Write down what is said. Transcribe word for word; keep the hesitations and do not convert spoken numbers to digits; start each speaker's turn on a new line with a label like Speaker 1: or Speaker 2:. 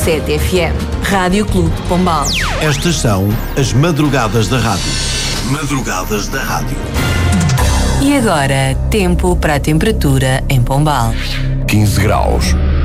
Speaker 1: sete F M. Rádio Clube de Pombal.
Speaker 2: Estas são as madrugadas da rádio. Madrugadas da rádio.
Speaker 1: E agora, tempo para a temperatura em Pombal.
Speaker 2: quinze graus.